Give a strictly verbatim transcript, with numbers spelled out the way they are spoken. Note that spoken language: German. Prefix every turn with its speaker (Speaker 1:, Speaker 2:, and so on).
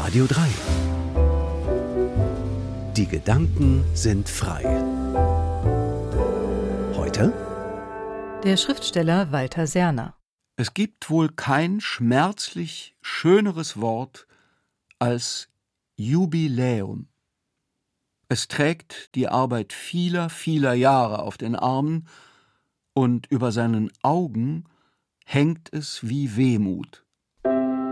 Speaker 1: Radio drei. Die Gedanken sind frei. Heute
Speaker 2: der Schriftsteller Walter Serner.
Speaker 3: Es gibt wohl kein schmerzlich schöneres Wort als Jubiläum. Es trägt die Arbeit vieler, vieler Jahre auf den Armen, und über seinen Augen hängt es wie Wehmut.